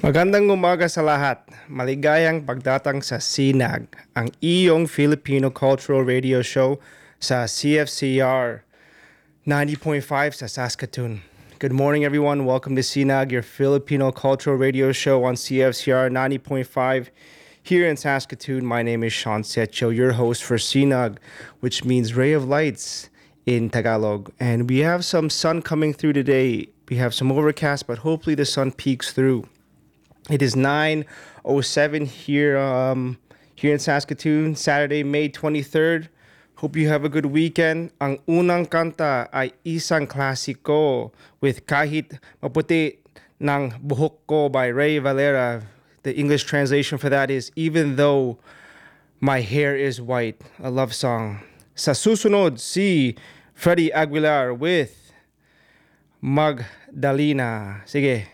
Magandang umaga sa lahat. Maligayang pagdatang sa Sinag, ang iyong Filipino Cultural Radio Show sa CFCR 90.5 sa Saskatoon. Good morning everyone. Welcome to Sinag, your Filipino Cultural Radio Show on CFCR 90.5 here in Saskatoon. My name is Sean Secho, your host for Sinag, which means Ray of Lights in Tagalog. And we have some sun coming through today. We have some overcast, but hopefully the sun peeks through. It is 9:07 here in Saskatoon, Saturday, May 23rd. Hope you have a good weekend. Ang unang kanta ay isang klasiko with Kahit Maputi ng Buhok Ko by Ray Valera. The English translation for that is Even Though My Hair Is White, a love song. Sa susunod, si Freddie Aguilar with Magdalena. Sige.